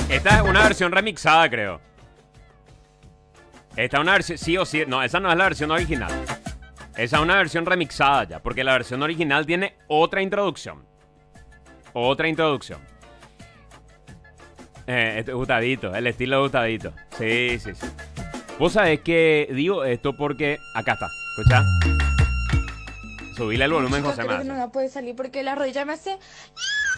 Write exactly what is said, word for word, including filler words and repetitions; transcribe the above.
Esta es una versión remixada, creo. Esta es una versión, sí o sí. No, esa no es la versión original. Esa es una versión remixada ya, porque la versión original tiene otra introducción. Otra introducción. Eh, este, Gustadito, el estilo de Gustadito. Sí, sí, sí. Vos sabés que digo esto porque... Acá está, escucha. Subile el volumen, Yo José creo que Más. no va a poder salir porque la rodilla me hace...